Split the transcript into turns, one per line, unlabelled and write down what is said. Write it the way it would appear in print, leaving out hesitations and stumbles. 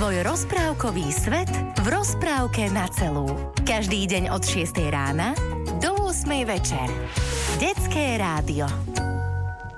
Tvoj rozprávkový svet v rozprávke na celú. Každý deň od 6 rána do 8 večer. Detské rádio.